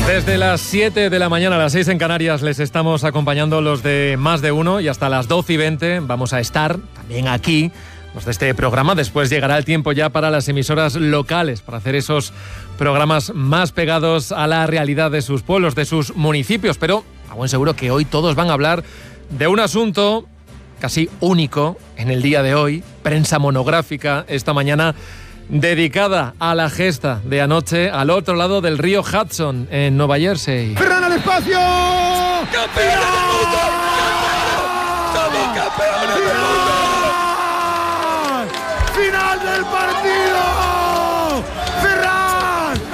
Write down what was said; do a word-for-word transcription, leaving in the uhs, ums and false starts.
Desde las siete de la mañana a las seis en Canarias les estamos acompañando los de Más de Uno y hasta las doce y veinte vamos a estar también aquí, los de este programa. Después llegará el tiempo ya para las emisoras locales, para hacer esos programas más pegados a la realidad de sus pueblos, de sus municipios. Pero a buen seguro que hoy todos van a hablar de un asunto casi único en el día de hoy, prensa monográfica esta mañana, dedicada a la gesta de anoche al otro lado del río Hudson, en Nueva Jersey. ¡Ferran al espacio! ¡Campeones del mundo! ¡Somos campeones del mundo! ¡Final del partido!